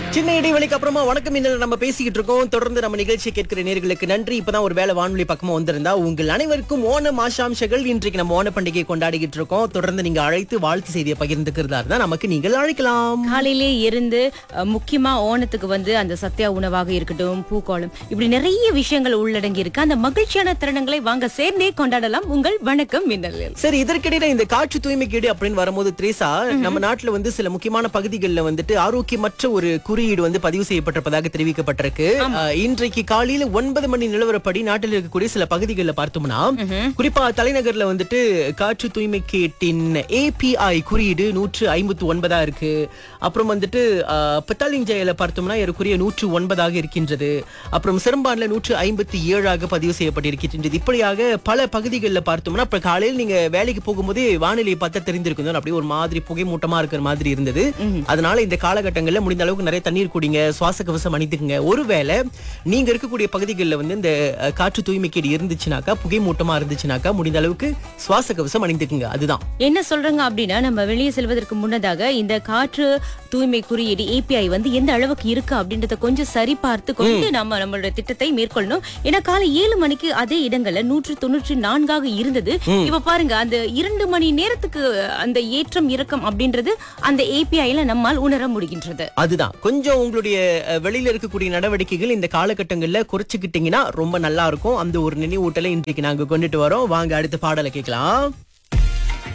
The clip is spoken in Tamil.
சின்ன இடைவெளிக்கு அப்புறமா வணக்கம் இன்னும் நம்ம பேசிக்கிட்டு இருக்கோம். தொடர்ந்து நம்ம நிகழ்ச்சியை கேட்கிற நேர்களுக்கு நன்றி. இப்பதான் ஒரு வேளை வானொலி பக்கமா வந்திருந்தா உங்கள் அனைவருக்கும் ஓணம் ஆசாம்சங்கள். இன்றைக்கு நம்ம ஓண பண்டிகையை கொண்டாடிக்கிட்டு இருக்கோம். தொடர்ந்து நீங்க அழைத்து வாழ்த்து செய்தியை பகிர்ந்துக்கிறதா இருந்தா நமக்கு நீங்கள் அழைக்கலாம். காலையிலே இருந்து முக்கியமா ஓணத்துக்கு அந்த சத்யா உணவாக இருக்கட்டும், பூக்கோளம், இப்படி நிறைய விஷயங்கள் உள்ளடங்கி இருக்கு. அந்த மகிழ்ச்சியான தருணங்களை வாங்க சேர்ந்தே கொண்டாடலாம். உங்கள் வணக்கம் மின்னல். சரி, இதற்கிடையில இந்த காற்று தூய்மைக்கேடு அப்படின்னு வரும்போது திரேசா, நம்ம நாட்டுல சில முக்கியமான பகுதிகளில் ஆரோக்கியமற்ற ஒரு குறியீடு பதிவு செய்யப்பட்டிருப்பதாக தெரிவிக்கப்பட்டிருக்கு. இன்றைக்கு காலையில 9 மணி நிலவரப்படி நாட்டில் இருக்கக்கூடிய சில பகுதிகளில் பார்த்தோம்னா, குறிப்பா தலைநகர்ல காற்று தூய்மைக்கேட்டின் API குறியீடு 159 இருக்கு. அப்புறம் பத்தாலிஞ்சையில பார்த்தோம்னா ஏறக்குறைய 109 இருக்கின்றது. அப்புறம் சிரம்பான்ல 157 பதிவு செய்யப்பட்டிருக்கின்றது. இப்படியாக பல பகுதிகளில் பார்த்தோம்னா, இப்ப காலையில் நீங்க வேலைக்கு போகும்போது வானிலை பார்த்தா தெரிஞ்சிருக்கும், அப்படியே ஒரு மாதிரி புகை மூட்டமா இருக்கிற மாதிரி இருந்தது. அதனால இந்த காலகட்டங்களில் முடிந்த அளவுக்கு நிறைய தண்ணீர் குடிங்க, சுவாச கவசம் அணிந்துக்குங்க. ஒருவேளை நீங்க இருக்கக்கூடிய பகுதிகளில் இந்த காற்று தூய்மைக்கேடு இருந்துச்சுனாக்கா, புகை மூட்டமா இருந்துச்சுனாக்கா, முடிந்த அளவுக்கு சுவாச கவசம் அணிந்துக்குங்க. அதுதான் என்ன சொல்றாங்க அப்படின்னா, நம்ம வெளியே செல்வதற்கு முன்னதாக இந்த காற்று தூய்மை குறியீடு API எந்த அளவுக்கு இருக்கு அப்படின்றத கொஞ்சம் சரி பார்த்து கொண்டு நம்மளோட திட்டத்தை மேற்கொள்ளணும். ஏன்னா காலை 7 மணிக்கு அதே இடங்கள்ல 194 இருந்தது. இப்ப பாருங்க, அந்த 2 மணி நேரத்துக்கு அந்த ஏற்றம் இறக்கம் அப்படின்றது அந்த API-ல நம்மால் உணர முடிகின்றது. அதுதான் கொஞ்சம் உங்களுடைய வெளியில இருக்கக்கூடிய நடவடிக்கைகள் இந்த காலகட்டங்கள்ல குறைச்சுக்கிட்டீங்கன்னா ரொம்ப நல்லா இருக்கும். அந்த ஒரு நினைவூட்டலை இன்றைக்கு நாங்க கொண்டுட்டு வரோம். வாங்க அடுத்த பாடலை கேட்கலாம்.